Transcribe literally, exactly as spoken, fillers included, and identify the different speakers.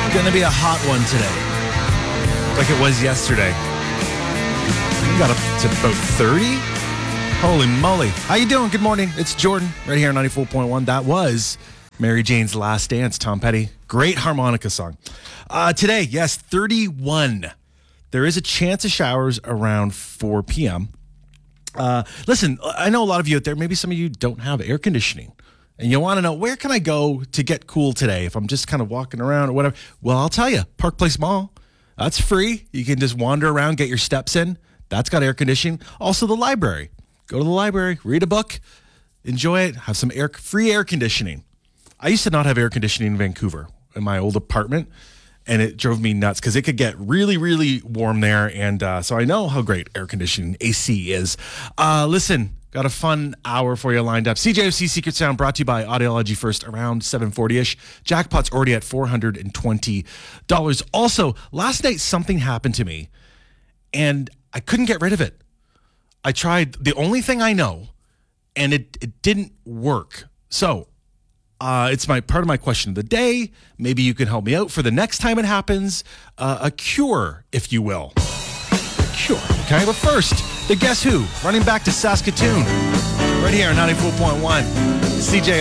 Speaker 1: Gonna be a hot one today, like it was yesterday. We got up to about thirty. Holy moly. How you doing? Good morning. It's Jordan right here on ninety-four point one. That was Mary Jane's Last Dance, Tom Petty. Great harmonica song. Uh, today, yes, thirty-one. There is a chance of showers around four p.m. Uh, listen, I know a lot of you out there, maybe some of you don't have air conditioning. And you want to know, where can I go to get cool today if I'm just kind of walking around or whatever? Well, I'll tell you, Park Place Mall. That's free. You can just wander around, get your steps in. That's got air conditioning. Also, the library. Go to the library, read a book, enjoy it, have some air, free air conditioning. I used to not have air conditioning in Vancouver in my old apartment, and it drove me nuts because it could get really, really warm there. And uh, so I know how great air conditioning, A C, is. Uh, listen, got a fun hour for you lined up. C J O C Secret Sound brought to you by Audiology First around seven forty-ish. Jackpot's already at four hundred twenty dollars. Also, last night something happened to me, and I couldn't get rid of it. I tried the only thing I know, and it, it didn't work. So uh, it's my part of my question of the day. Maybe you can help me out for the next time it happens. Uh, a cure, if you will. A cure. Okay, but first, the Guess Who, running back to Saskatoon. Right here on ninety-four point one. C J